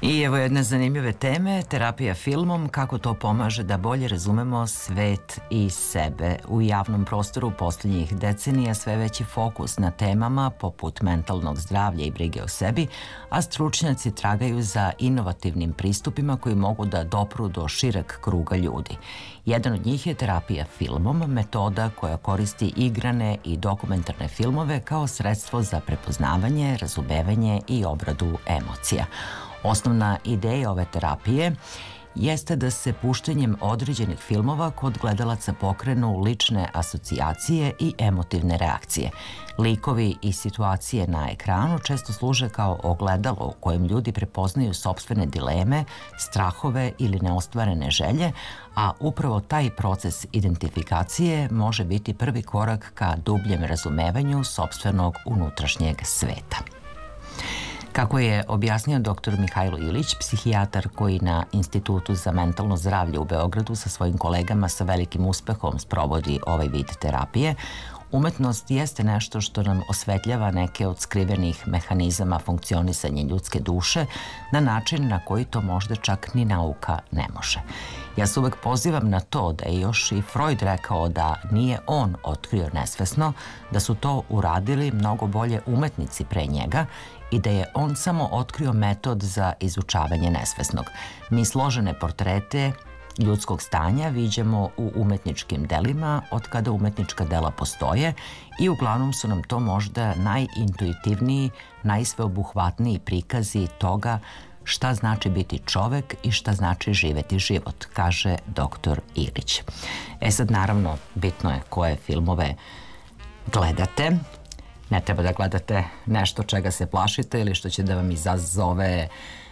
I evo jedne zanimljive teme, terapija filmom, kako to pomaže da bolje razumemo svet i sebe. U javnom prostoru posljednjih decenija sve veći fokus na temama poput mentalnog zdravlja i brige o sebi, a stručnjaci tragaju za inovativnim pristupima koji mogu da dopru do šireg kruga ljudi. Jedan od njih je terapija filmom, metoda koja koristi igrane i dokumentarne filmove kao sredstvo za prepoznavanje, razumevanje i obradu emocija. Osnovna ideja ove terapije jeste da se puštanjem određenih filmova kod gledalaca pokrenu lične asocijacije i emotivne reakcije. Likovi i situacije na ekranu često služe kao ogledalo u kojem ljudi prepoznaju sopstvene dileme, strahove ili neostvarene želje, a upravo taj proces identifikacije može biti prvi korak ka dubljem razumevanju sopstvenog unutrašnjeg sveta. Kako je objasnio dr. Mihajlo Ilić, psihijatar koji na Institutu za mentalno zdravlje u Beogradu sa svojim kolegama sa velikim uspehom sprovodi ovaj vid terapije, umetnost jeste nešto što nam osvetljava neke od skrivenih mehanizama funkcionisanja ljudske duše na način na koji to možda čak ni nauka ne može. Ja se uvek pozivam na to da je još i Freud rekao da nije on otkrio nesvesno, da su to uradili mnogo bolje umetnici pre njega i da je on samo otkrio metod za izučavanje nesvesnog. Mi složene portrete ljudskog stanja viđamo u umetničkim delima od kada umetnička dela postoje i uglavnom su nam to možda najintuitivniji, najsveobuhvatniji prikazi toga šta znači biti čovek i šta znači živeti život, kaže dr. Ilić. Sad naravno bitno je koje filmove gledate. Ne treba da gledate nešto čega se plašite ili što će da vam izazove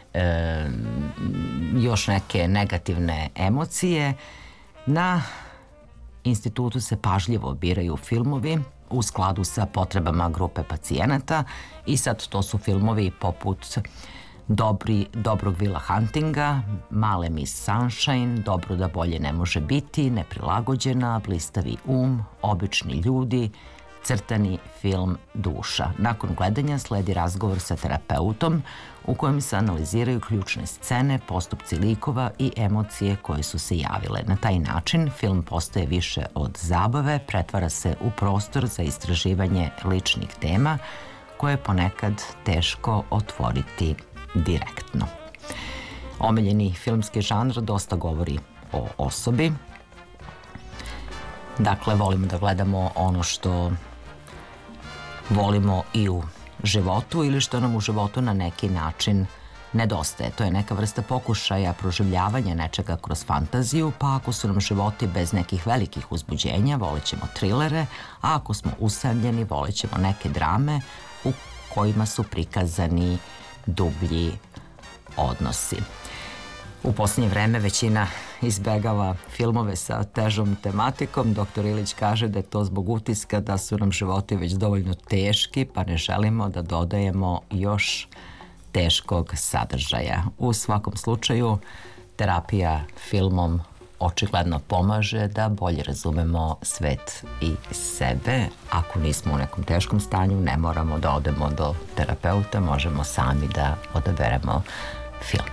još neke negativne emocije. Na institutu se pažljivo biraju filmovi u skladu sa potrebama grupe pacijenata i sad to su filmovi poput Dobrog Vila Huntinga, Male Miss Sunshine, Dobro da bolje ne može biti, Neprilagođena, Blistavi Obični ljudi, crtani film Duša. Nakon gledanja sledi razgovor sa terapeutom u kojem se analiziraju ključne scene, postupci likova i emocije koje su se javile. Na taj način film postaje više od zabave, pretvara se u prostor za istraživanje ličnih tema koje je ponekad teško otvoriti direktno. Omiljeni filmski žanr dosta govori o osobi. Dakle, volimo da gledamo ono što volimo i u životu ili što nam u životu na neki način nedostaje. To je neka vrsta pokušaja proživljavanja nečega kroz fantaziju, pa ako su nam životi bez nekih velikih uzbuđenja, volit ćemo trilere, a ako smo usamljeni, volit ćemo neke drame u kojima su prikazani dublji odnosi. U posljednje vreme većina izbegava filmove sa težom tematikom. Dr. Ilić kaže da je to zbog utiska da su nam životi već dovoljno teški, pa ne želimo da dodajemo još teškog sadržaja. U svakom slučaju, terapija filmom očigledno pomaže da bolje razumemo svet i sebe. Ako nismo u nekom teškom stanju, ne moramo da odemo do terapeuta, možemo sami da odaberemo film.